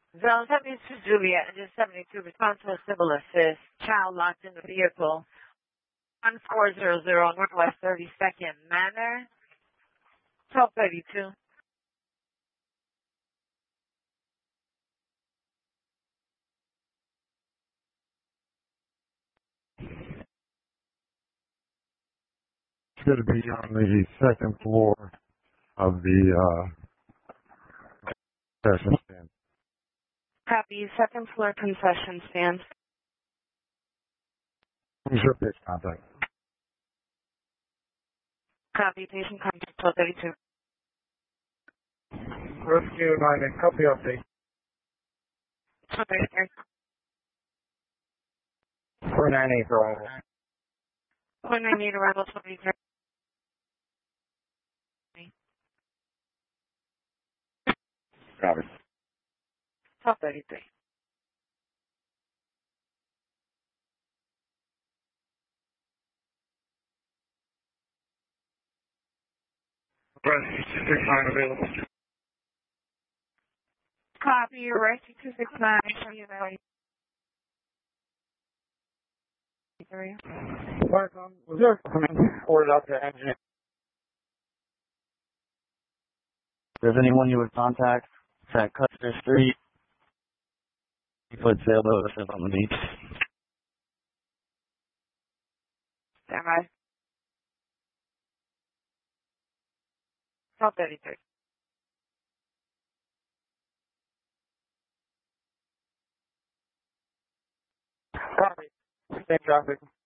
Zone 72 Juliet, engine 72, response to a civil assist. Child locked in the vehicle. 1400 Northwest 32nd Manor. 1232. It's going to be on the second floor of the concession stand. Copy, second floor concession stand. Who's your pitch contact? Copy, patient contact 1232. Rescue 9, copy update. 1233. 498 arrival. 498 arrival 1233. Copy. 1233. Rescue 269 available. Copy, rescue 269. Show you that. Welcome. Was there ordered out to engineer? If there's anyone you would contact, it's at Custer Street. 8-foot sailboat that says on the beach. Stand by. 1233. Copy. Same traffic.